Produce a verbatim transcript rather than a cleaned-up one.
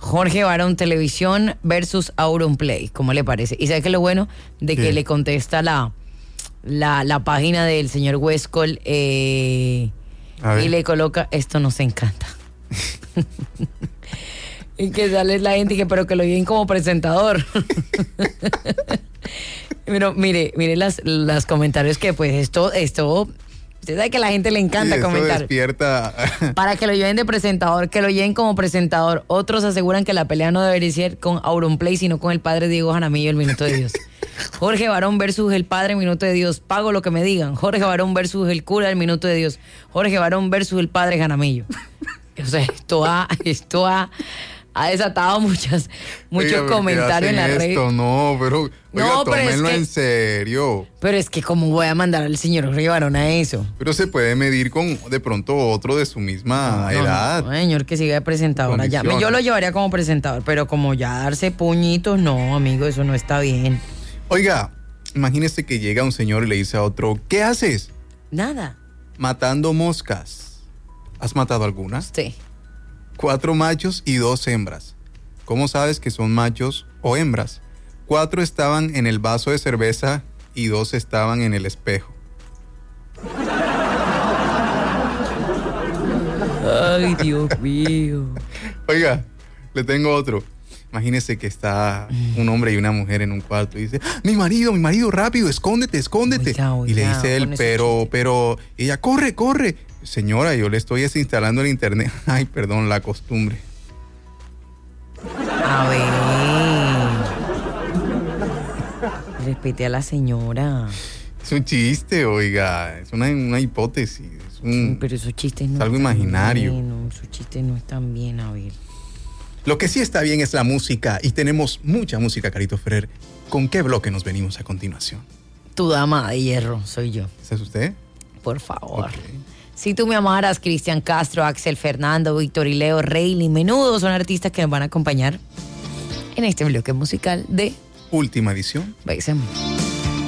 Jorge Barón Televisión versus Auronplay. ¿Cómo le parece? ¿Y sabe qué es lo bueno? De que ¿Qué? le contesta la, la, la página del señor Huescol eh, y le coloca, esto nos encanta. Y que sale la gente y que, pero que lo lleven como presentador. Pero mire, mire las, las comentarios que pues esto, esto, usted sabe que a la gente le encanta Sí, comentar. Despierta. Para que lo lleven de presentador, que lo lleven como presentador. Otros aseguran que la pelea no debería ser con Auronplay, sino con el padre Diego Jaramillo, el Minuto de Dios. Jorge Barón versus el padre Minuto de Dios. Pago lo que me digan. Jorge Barón versus el cura del Minuto de Dios. Jorge Barón versus el padre Jaramillo. O sea, esto ha, esto ha, ha desatado muchas, muchos Oiga, ¿pero comentarios en qué la hacen red. esto? No, pero, oiga, No, pero es tómenlo que- en serio. Pero es que cómo voy a mandar al señor Jorge Barón a eso. Pero se puede medir con de pronto otro de su misma No, edad. no, señor, que siga de presentador allá. Condiciones. Yo lo llevaría como presentador, pero como ya darse puñitos, no, amigo, eso no está bien. Oiga, imagínese que llega un señor y le dice a otro, ¿qué haces? Nada. Matando moscas. ¿Has matado alguna? Sí. Cuatro machos y dos hembras. ¿Cómo sabes que son machos o hembras? Cuatro estaban en el vaso de cerveza y dos estaban en el espejo. Ay, Dios mío. Oiga, le tengo otro. Imagínese que está un hombre y una mujer en un cuarto y dice, mi marido, mi marido, rápido, escóndete, escóndete. Oiga, oiga, y le dice él, con ese pero, chiste. pero, y ella, corre, corre. Señora, yo le estoy desinstalando el internet. Ay, perdón, la costumbre. A ver. Respete a la señora. Es un chiste, oiga, es una, una hipótesis. Es un, Pero esos chistes no es algo están imaginario. bien, no, esos chistes no están bien, a ver. Lo que sí está bien es la música y tenemos mucha música, Carito Ferrer. ¿Con qué bloque nos venimos a continuación? Tu dama de hierro, soy yo. ¿Ese es usted? Por favor. Ok. Si tú me amaras, Cristian Castro, Axel Fernando, Víctor y Leo, Rayleigh, Menudo son artistas que nos van a acompañar en este bloque musical de Última edición. Bésame.